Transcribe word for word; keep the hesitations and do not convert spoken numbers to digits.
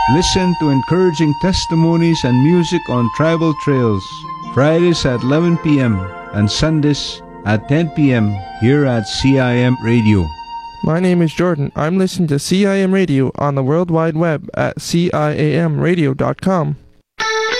Listen to encouraging testimonies and music on tribal trails. Fridays at eleven p.m. and Sundays at ten p.m. here at C I M Radio. My name is Jordan. I'm listening to C I M Radio on the World Wide Web at C I A M radio dot com.